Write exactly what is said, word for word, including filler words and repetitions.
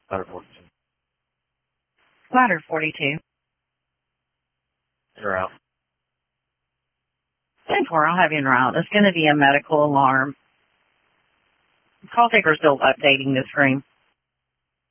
Ladder forty-two. Ladder forty-two. You're out. ten four, I'll have you en route. It's going to be a medical alarm. Call taker's still updating the screen.